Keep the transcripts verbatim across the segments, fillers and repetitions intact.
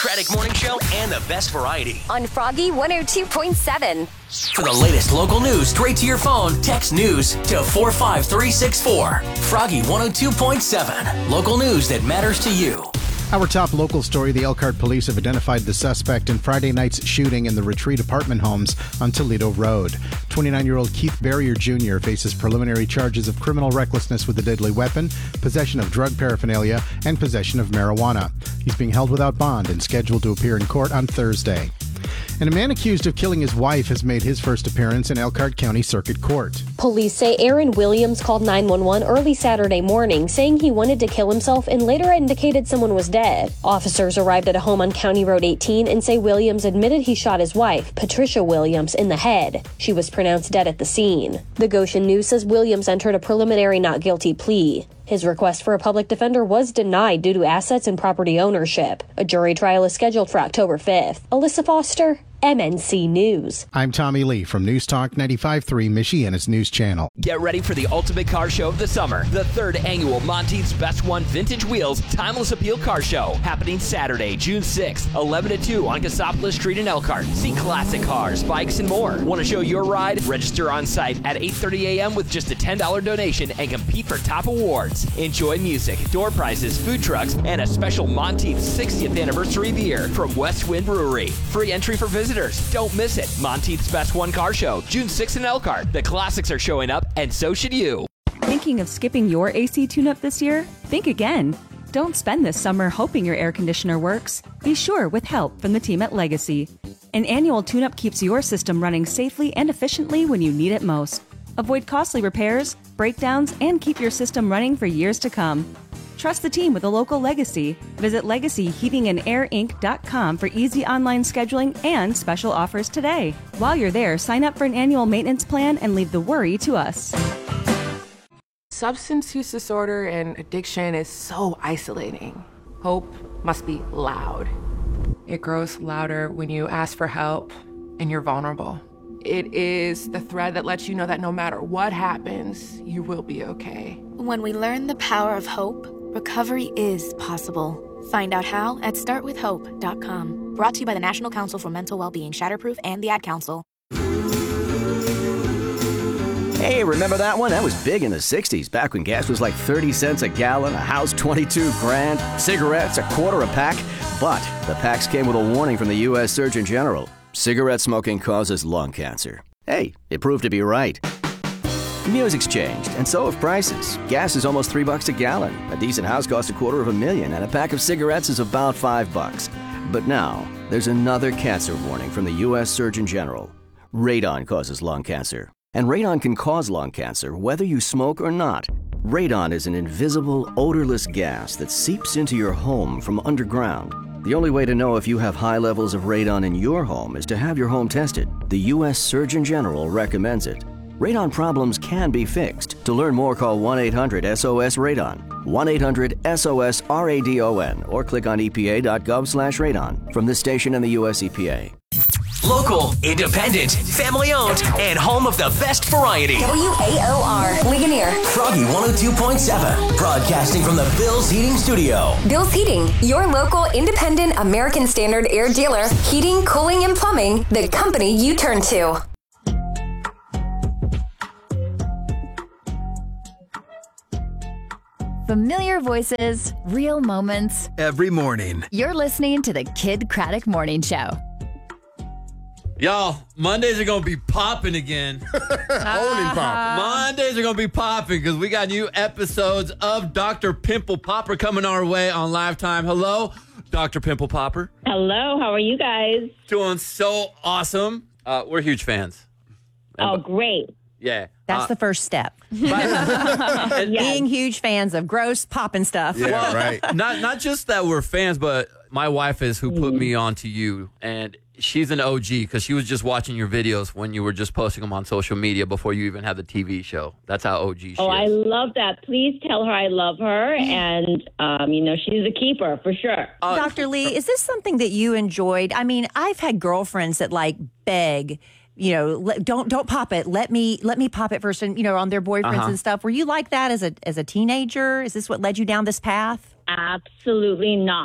Craddock Morning Show and the best variety. On Froggy one oh two point seven. For the latest local news straight to your phone, text news to four five three six four. Froggy one oh two point seven. Local news that matters to you. Our top local story, the Elkhart police have identified the suspect in Friday night's shooting in the Retreat apartment homes on Toledo Road. twenty-nine-year-old Keith Barrier Junior faces preliminary charges of criminal recklessness with a deadly weapon, possession of drug paraphernalia, and possession of marijuana. He's being held without bond and scheduled to appear in court on Thursday. And a man accused of killing his wife has made his first appearance in Elkhart County Circuit Court. Police say Aaron Williams called nine one one early Saturday morning, saying he wanted to kill himself and later indicated someone was dead. Officers arrived at a home on County Road eighteen and say Williams admitted he shot his wife, Patricia Williams, in the head. She was pronounced dead at the scene. The Goshen News says Williams entered a preliminary not guilty plea. His request for a public defender was denied due to assets and property ownership. A jury trial is scheduled for October fifth. Alyssa Foster, M N C News. I'm Tommy Lee from News Talk ninety-five point three, Michiana's news channel. Get ready for the ultimate car show of the summer. The third annual Monteith's Best One Vintage Wheels Timeless Appeal Car Show. Happening Saturday, June sixth, eleven to two on Cassopolis Street in Elkhart. See classic cars, bikes, and more. Want to show your ride? Register on site at eight thirty a.m. with just a ten dollars donation and compete for top awards. Enjoy music, door prizes, food trucks, and a special Monteith's sixtieth anniversary beer from West Wind Brewery. Free entry for visitors. Don't miss it. Monteith's Best One Car Show, June sixth in Elkhart. The classics are showing up, and so should you. Thinking of skipping your A C tune-up this year? Think again. Don't spend this summer hoping your air conditioner works. Be sure with help from the team at Legacy. An annual tune-up keeps your system running safely and efficiently when you need it most. Avoid costly repairs, breakdowns, and keep your system running for years to come. Trust the team with a local Legacy. Visit legacy heating and air inc dot com for easy online scheduling and special offers today. While you're there, sign up for an annual maintenance plan and leave the worry to us. Substance use disorder and addiction is so isolating. Hope must be loud. It grows louder when you ask for help and you're vulnerable. It is the thread that lets you know that no matter what happens, you will be okay. When we learn the power of hope, recovery is possible. Find out how at start with hope dot com. Brought to you by the National Council for Mental Wellbeing, Shatterproof, and the Ad Council. Hey, remember that one? That was big in the sixties, back when gas was like thirty cents a gallon, a house twenty-two grand, cigarettes a quarter a pack. But the packs came with a warning from the U S Surgeon General. Cigarette smoking causes lung cancer. Hey, it proved to be right. Music's changed, and so have prices. Gas is almost three bucks a gallon. A decent house costs a quarter of a million, and a pack of cigarettes is about five bucks. But now, there's another cancer warning from the U S Surgeon General. Radon causes lung cancer. And radon can cause lung cancer whether you smoke or not. Radon is an invisible, odorless gas that seeps into your home from underground. The only way to know if you have high levels of radon in your home is to have your home tested. The U S Surgeon General recommends it. Radon problems can be fixed. To learn more, call one eight hundred S O S radon, one eight hundred S O S R A D O N, or click on E P A dot gov slash radon. From this station and the U S E P A. Local, independent, family-owned, and home of the best variety. W A O R, Ligonier. Froggy one oh two point seven, broadcasting from the Bill's Heating Studio. Bill's Heating, your local independent American Standard air dealer. Heating, cooling, and plumbing, the company you turn to. Familiar voices, real moments. Every morning. You're listening to the Kid Craddock Morning Show. Y'all, Mondays are going to be popping again. Only popping. Mondays are going to be popping because we got new episodes of Doctor Pimple Popper coming our way on Live Time. Hello, Doctor Pimple Popper. Hello, how are you guys? Doing so awesome. Uh, we're huge fans. Oh, great. Yeah. That's uh, the first step. and Being huge fans of gross popping stuff. Yeah, well, right. Not not just that we're fans, but my wife is who put me on to you, and she's an O G because she was just watching your videos when you were just posting them on social media before you even had the T V show. That's how O G she oh, is. I love that. Please tell her I love her, and um, you know she's a keeper for sure. Uh, Doctor Lee, is this something that you enjoyed? I mean, I've had girlfriends that like beg. You know, let, don't don't pop it. Let me let me pop it first, and you know, on their boyfriends Uh-huh. and stuff. Were you like that as a as a teenager? Is this what led you down this path? Absolutely not.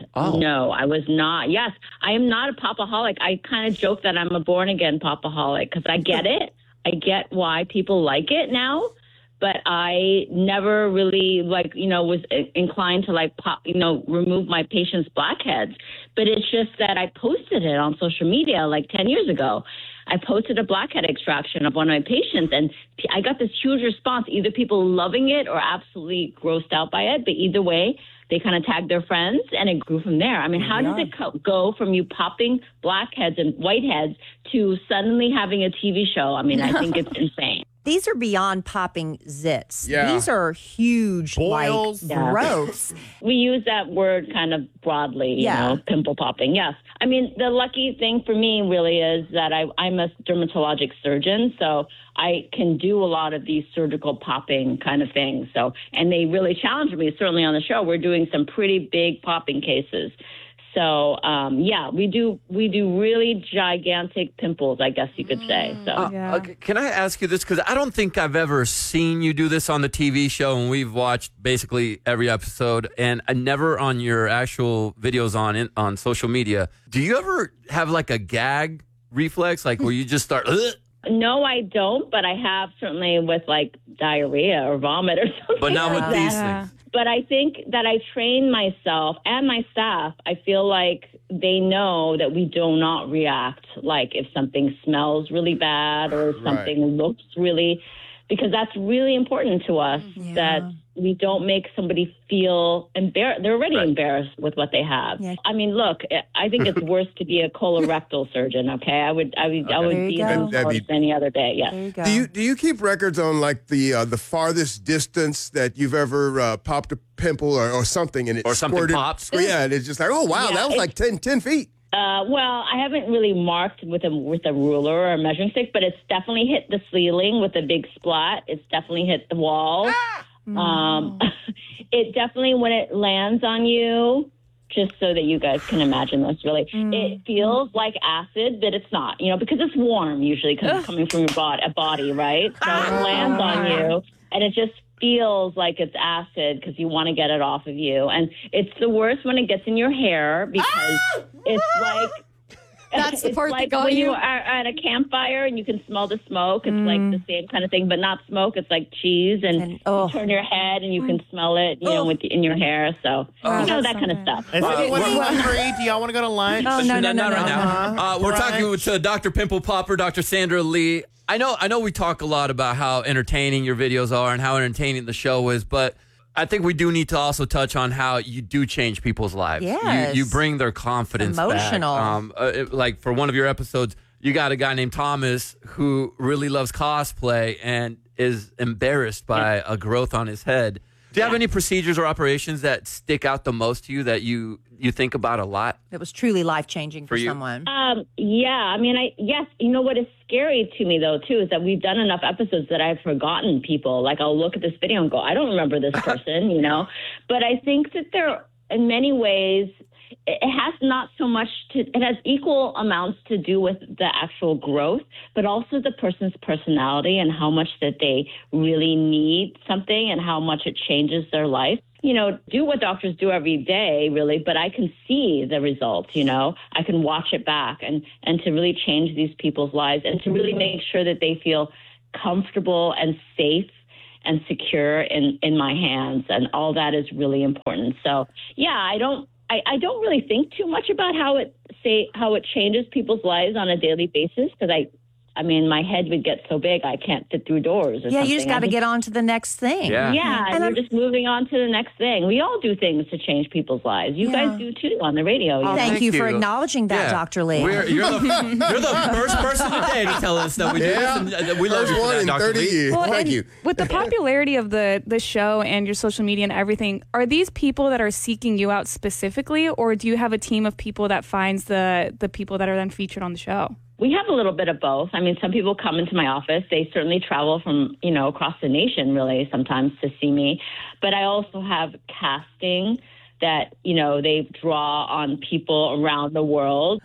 Oh. No, I was not. Yes, I am not a popaholic. I kind of joke that I'm a born-again popaholic because I get it. I get why people like it now. But I never really, like, you know, was inclined to, like, pop, you know, remove my patients' blackheads. But it's just that I posted it on social media like ten years ago. I posted a blackhead extraction of one of my patients, and I got this huge response, either people loving it or absolutely grossed out by it. But either way, they kind of tagged their friends, and it grew from there. I mean, how Yeah. does it co- go from you popping blackheads and whiteheads to suddenly having a T V show? I mean, I think it's insane. These are beyond popping zits. Yeah. These are huge, Boils. like, Yeah. growths. We use that word kind of broadly, you Yeah. know, pimple popping. Yes. I mean, the lucky thing for me really is that I, I'm a dermatologic surgeon, so I can do a lot of these surgical popping kind of things. So, and they really challenge me, certainly on the show. We're doing some pretty big popping cases. So, um, yeah, we do we do really gigantic pimples, I guess you could say. So, Uh, okay, can I ask you this? Because I don't think I've ever seen you do this on the T V show, and we've watched basically every episode, and I never on your actual videos on in, on social media. Do you ever have like a gag reflex, like where you just start? Ugh? no, I don't, but I have certainly with like diarrhea or vomit or something. But not like with these that. things. But I think that I train myself and my staff. I feel like they know that we do not react like if something smells really bad or if Right. something looks really, because that's really important to us that we don't make somebody feel embarrassed. They're already embarrassed with what they have. Yeah. I mean, look, I think it's worse to be a colorectal surgeon. Okay, I would, I would, I would There you be go. those That'd be- worse any other day. Yes. There you go. Do you do you keep records on like the uh, the farthest distance that you've ever uh, popped a pimple or, or something and it Or something squirted? pops? Yeah, and it's just like, oh wow, Yeah, that was it- like ten, ten feet. Uh, well, I haven't really marked with a with a ruler or a measuring stick, but it's definitely hit the ceiling with a big splat. It's definitely hit the wall. Um, it definitely, when it lands on you, just so that you guys can imagine this, really, it feels like acid, but it's not. You know, because it's warm usually, because it's coming from your body, a body, right? So it lands on you, and it just feels like it's acid because you want to get it off of you. And it's the worst when it gets in your hair because it's like That's the it's part that like got when you? you are at a campfire and you can smell the smoke. It's like the same kind of thing, but not smoke. It's like cheese, and, you turn your head and you can smell it, you know, with in your hair. So you know that kind of stuff. Is anyone hungry? Do y'all want to go to lunch? Oh, no, no, no, not no. right now. Uh, we're talking with uh, Doctor Pimple Popper, Doctor Sandra Lee. I know, I know, we talk a lot about how entertaining your videos are and how entertaining the show is, but I think we do need to also touch on how you do change people's lives. Yes. You, you bring their confidence Emotional. back. Um, uh, it- like for one of your episodes, you got a guy named Thomas who really loves cosplay and is embarrassed by a growth on his head. Do you have any procedures or operations that stick out the most to you that you, you think about a lot? It was truly life-changing for, For you? someone. Um, yeah, I mean, I yes, you know what is scary to me though too is that we've done enough episodes that I've forgotten people. Like I'll look at this video and go, I don't remember this person, you know. But I think that there, in many ways, it has not so much to. It has equal amounts to do with the actual growth, but also the person's personality and how much that they really need something and how much it changes their life. You know, do what doctors do every day, really, but I can see the results, you know. I can watch it back and, and to really change these people's lives and to really make sure that they feel comfortable and safe and secure in, in my hands. And all that is really important. So, yeah, I don't I, I don't really think too much about how it say how it changes people's lives on a daily basis because I I mean, my head would get so big I can't fit through doors or Yeah, something. you just got to get on to the next thing. Yeah. Yeah, and, And we're I'm- just moving on to the next thing. We all do things to change people's lives. You Yeah. guys do too on the radio. you know? Thank, thank you for you. acknowledging that, Yeah. Doctor Lee. We're, you're, the, you're the first person today to tell us that we do Yeah. this. And, uh, we love First you for one that, in Doctor thirty Lee. years. Well, Thank and you. with the popularity of the the show and your social media and everything, are these people that are seeking you out specifically, or do you have a team of people that finds the the people that are then featured on the show? We have a little bit of both. I mean, some people come into my office. They certainly travel from, you know, across the nation, really, sometimes to see me. But I also have casting that, you know, they draw on people around the world.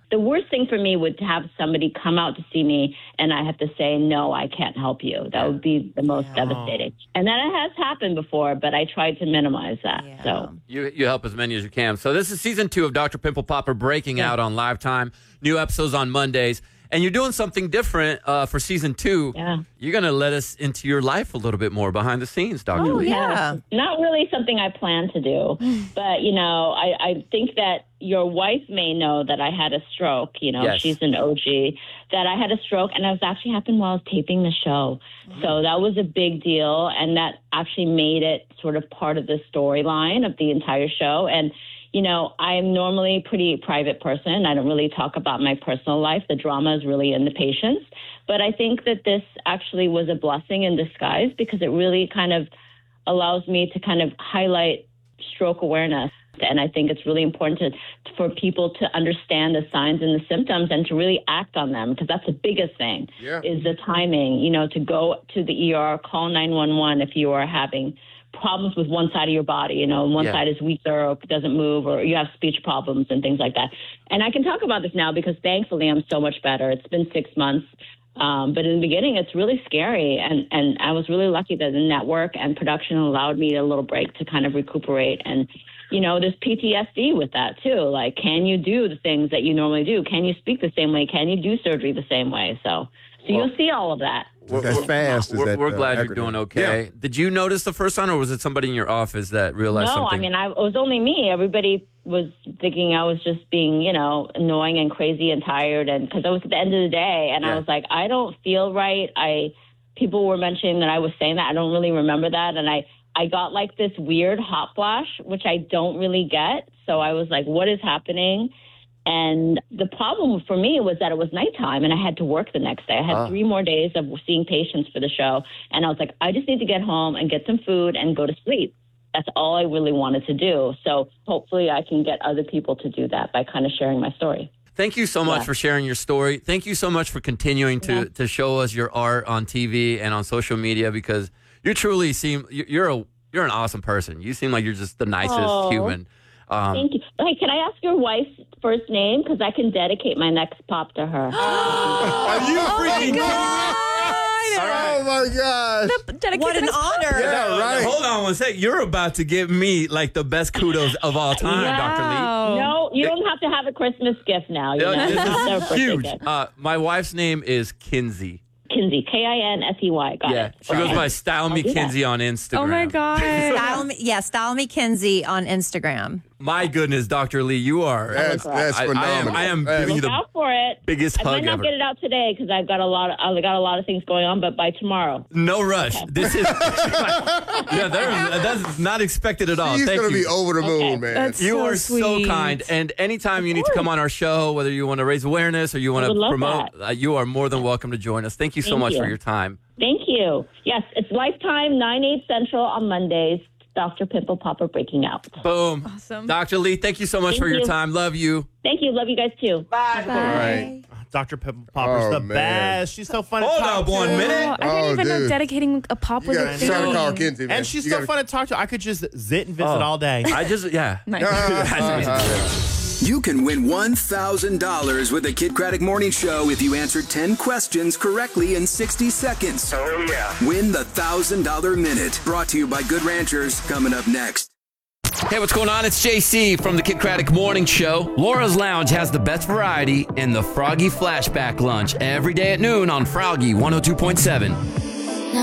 the worst thing for me would to have somebody come out to see me and I have to say, no, I can't help you. That would be the most yeah. devastating. And that has happened before, but I tried to minimize that. Yeah. So you you help as many as you can. So this is season two of Doctor Pimple Popper breaking yeah. out on Lifetime. New episodes on Mondays. And you're doing something different uh, for season two. Yeah. You're going to let us into your life a little bit more behind the scenes, Doctor Oh, Lee. yeah. Not really something I plan to do. But, you know, I, I think that your wife may know that I had a stroke. You know, Yes. she's an O G. That I had a stroke, and it was actually happened while I was taping the show. So that was a big deal, and that actually made it sort of part of the storyline of the entire show. And you know, I'm normally a pretty private person. I don't really talk about my personal life. The drama is really in the patients. But I think that this actually was a blessing in disguise because it really kind of allows me to kind of highlight stroke awareness. And I think it's really important to, for people to understand the signs and the symptoms and to really act on them, because that's the biggest thing yeah. is the timing, you know, to go to the E R, call nine one one if you are having problems with one side of your body, you know, one Yeah. side is weaker or doesn't move, or you have speech problems and things like that. And I can talk about this now because thankfully I'm so much better. It's been six months. Um, but in the beginning, it's really scary. And, and I was really lucky that the network and production allowed me a little break to kind of recuperate. And, you know, there's P T S D with that too. Like, can you do the things that you normally do? Can you speak the same way? Can you do surgery the same way? So, so Well, you'll see all of that. We're, That's fast. Is We're, that, we're uh, glad you're acronym? doing okay. Yeah. Did you notice the first time, or was it somebody in your office that realized no, something? I mean, I, it was only me. Everybody was thinking I was just being, you know, annoying and crazy and tired, and because I was at the end of the day, and Yeah. I was like, I don't feel right. I people were mentioning that I was saying that. I don't really remember that, and I I got like this weird hot flash, which I don't really get. So I was like, what is happening? And the problem for me was that it was nighttime and I had to work the next day. I had Ah. three more days of seeing patients for the show. And I was like, I just need to get home and get some food and go to sleep. That's all I really wanted to do. So hopefully I can get other people to do that by kind of sharing my story. Thank you so much Yeah. for sharing your story. Thank you so much for continuing to, Yeah. to show us your art on T V and on social media, because you truly seem, you- you're a you're an awesome person. You seem like you're just the nicest Oh. human. Um, Thank you. Hey, can I ask your wife's first name? Because I can dedicate my next pop to her. Are you freaking Oh my gosh. What an honor. Yeah, right. Hold on one sec. You're about to give me like the best kudos of all time, Doctor Lee. No, you don't have to have a Christmas gift now. You No, know? this It's is their birthday huge. gift. Uh, my wife's name is Kinsey. Kinsey, K I N S E Y. Got Yeah, it. she goes Okay. by Style Me I'll do that. Kinsey on Instagram. Oh my God. Style me, yeah, Style Me Kinsey on Instagram. My goodness, Doctor Lee, you are. That's that's I, I am. phenomenal. I am That's- giving you Look the out for it. biggest I hug might not ever. get it out today because I've got a lot. Of, I've got a lot of things going on, but by tomorrow. No rush. This is yeah. There, that's not expected at all. She's Thank gonna you. be over the moon, Okay. man. That's You so are sweet. so kind. And anytime you need to come on our show, whether you want to raise awareness or you want I would to love promote, uh, you are more than welcome to join us. Thank you so Thank much you. for your time. Thank you. Yes, it's Lifetime, nine, eight Central on Mondays. Doctor Pimple Popper breaking out. Boom. Awesome. Doctor Lee, thank you so much Thank for your you. time. Love you. Thank you. Love you guys too. Bye. Right. Doctor Pimple Popper's Oh, the man. best. She's so fun Hold to talk up to. one minute. Oh, I didn't Oh, even know dude. dedicating a pop You was a got thing. to call Kinsey, man. And she's You so gotta- fun to talk to. I could just zit and visit Oh. all day. I just, yeah. You can win one thousand dollars with the Kid Craddock Morning Show if you answer ten questions correctly in sixty seconds. Oh, yeah. Win the one thousand dollars Minute. Brought to you by Good Ranchers. Coming up next. Hey, what's going on? It's J C from the Kid Craddock Morning Show. Laura's Lounge has the best variety in the Froggy Flashback Lunch every day at noon on Froggy one oh two point seven.